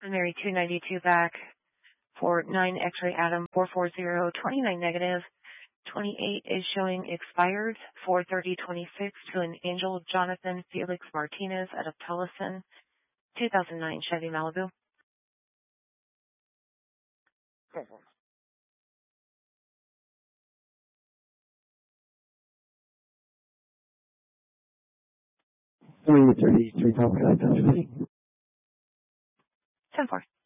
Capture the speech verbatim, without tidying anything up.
Mary two ninety-two back for nine X-ray Adam four four zero twenty-nine negative. twenty-eight is showing expired four thirty twenty-six to an Angel Jonathan Felix Martinez out of Tellison, two thousand nine Chevy Malibu. three thirty-three, ten four. ten four.